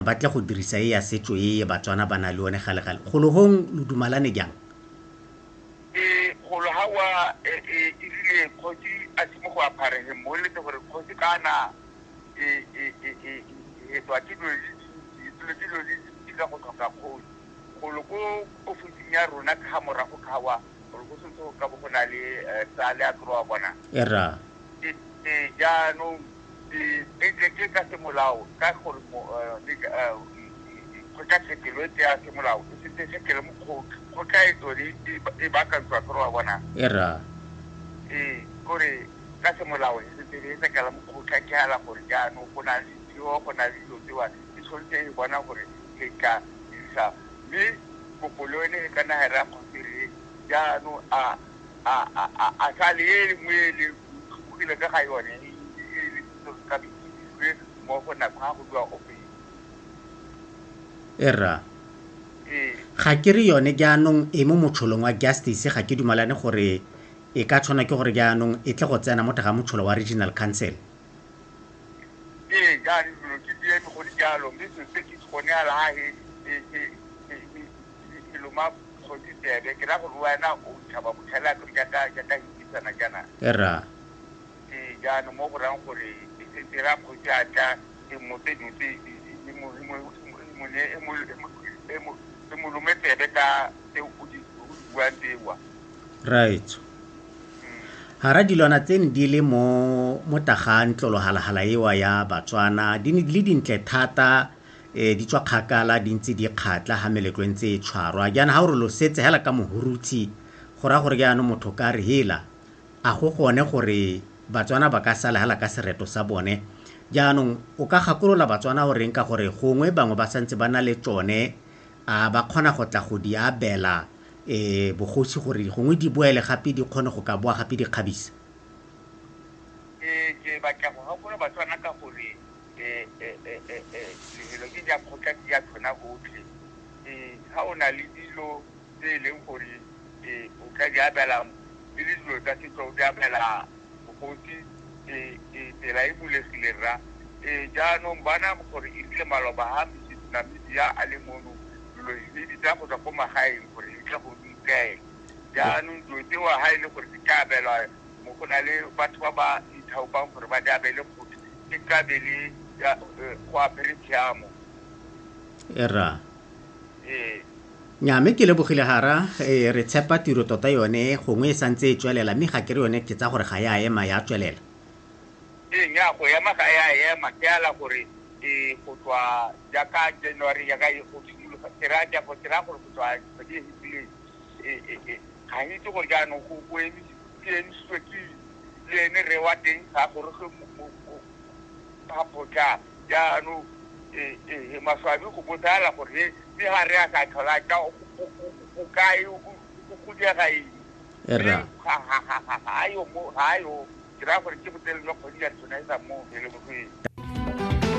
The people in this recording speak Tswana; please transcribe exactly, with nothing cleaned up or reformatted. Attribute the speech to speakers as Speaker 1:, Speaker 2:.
Speaker 1: ba tla go dirisa e ya setso e Batswana ba na le one gale gale go le hong lo dumalane jang
Speaker 2: e go lo hawa e e ile khotsi a se mo go apare he mo le gore khotsi kana e e e e twa ke lo le ke lo le ka go tlhoka khotsi go lo go ofising ya rona ka morago khawa go go sentse ka bo gona le tsale a tloa bona
Speaker 1: era
Speaker 2: e e ja no e e ke ka se molao ka gore mo le go ka se ke lo tsa se molao se se se ke le mo go ka e tsori e ba ka tswa tloa bona
Speaker 1: era
Speaker 2: e gore ka se molao se se se ka le mo go ka kala gore ja no go na le dio go na le dio tsewa e tshwanetse e bona gore ke ka isa mme popolone ka na ra go dire ja no a a a a sa le mwele go ile ka ga yone e ka bitse mo go na ga go dua ope
Speaker 1: era ga ke re yone jaanong e mo motsholong wa justice ga ke dumalane gore e ka tshwana ke gore jaanong e tle go tsena mo taga motsholo wa regional council
Speaker 2: e ga re lo ke di go di jalo mme se se ke gone ala ha e e lo ma go di tebe ke ra go ruana o tshaba botshela ke ka ka ka tsana jana
Speaker 1: era
Speaker 2: e ja no mo go rang gore e se tira go ja ja e mo te di e mo mo mo ne e mo e mo e mo lo metebe ka te o di bua tewa
Speaker 1: right hara dilwana tsene di le mo mo tagang tlolo halahala ewa ya Batswana di ne le dintle thata e di tswa kgakala di ntse di kgatla ha meletlo ntse e tshwarwa jana ha o re lo setse hela ka mohurutsi go ra gore jaanong motho ka re hela a go gone gore Batswana ba ka sala hela ka sereto sa bone jaanong o ka gakolola Batswana gore nka gore gongwe bangwe ba santse ba na le tsone a ba kgona go tla go di abela e bogosi gore gongwe di boele gape di kgone go ka boa gape di kgabisa
Speaker 2: e ke ba ka go gakolola Batswana ka gore e e e e le ke ja go ka ya tsona botlhe e ha o na le dilo tse leng gore e o ka ja bela le dilo tsa setso o ja bela bogosi e e tsela e bulegile ra e jaanong bana gore e tle maloba ha na media a le mono lo le di tsa go tsa go magaeng gore e tla go ntse jaanong do te wa ha ile gore ka bela mo go na le batho ba ba ithaopang gore ba ja bele go ke ka bele ya go apretšamo
Speaker 1: era
Speaker 2: e
Speaker 1: nyame ke lebogile hara e re tshepa tiro tota yone gongwe e santse e tswelela mme ga ke re yone ke tsa gore ga ya ema ya tswelela
Speaker 2: e nya go ema ga ya ema ke ala gore e go tswa ja ka January ya ga e go simologa tira ja go tira gore go tswa ke e e e ga itse go ja no go go emi ke ni se ke le ne re wa teng ga gore go pa potla ja no e e maswabi go botala gore di ha re a ka tlhola ka o kai o go dia ga e
Speaker 1: era
Speaker 2: ha ha ha ha ayo mo ayo tira gore ke botele no go dia tsona isa mo le go